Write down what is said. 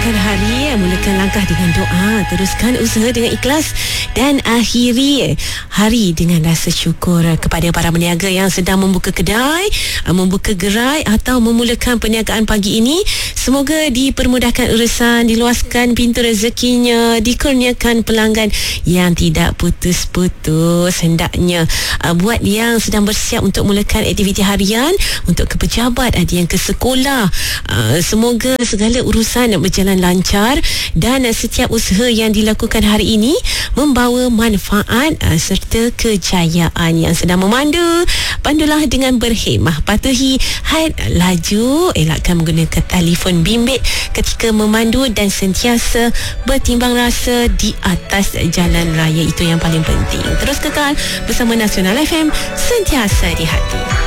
mulakan hari, mulakan langkah dengan doa, teruskan usaha dengan ikhlas dan akhiri hari dengan rasa syukur. Kepada para peniaga yang sedang membuka kedai, membuka gerai atau memulakan perniagaan pagi ini, semoga dipermudahkan urusan, diluaskan pintu rezekinya, dikurniakan pelanggan yang tidak putus-putus. Hendaknya buat yang sedang bersiap untuk mulakan aktiviti harian, untuk ke pejabat, ada yang ke sekolah, semoga segala urusan berjalan lancar dan setiap usaha yang dilakukan hari ini membawa manfaat serta kejayaan. Yang sedang memandu, pandulah dengan berhemah, patuhi had laju, elakkan menggunakan telefon bimbit ketika memandu dan sentiasa bertimbang rasa di atas jalan raya. Itu yang paling penting. Terus kekal bersama Nasional FM, sentiasa di hati.